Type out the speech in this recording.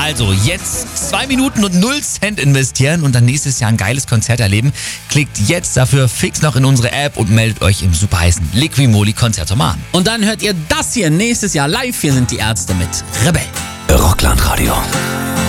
Also jetzt 2 Minuten und 0 Cent investieren und dann nächstes Jahr ein geiles Konzert erleben. Klickt jetzt dafür fix noch in unsere App und meldet euch im superheißen Liquimoli Konzertomat an. Und dann hört ihr das hier nächstes Jahr live. Hier sind die Ärzte mit Rebell. Rockland Radio.